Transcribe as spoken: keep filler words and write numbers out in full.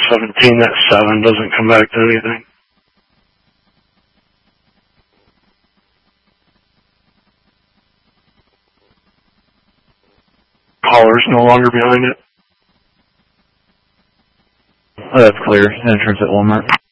seventeen, that seven doesn't come back to anything. Collar's no longer behind it. Oh, that's clear. Entrance at Walmart.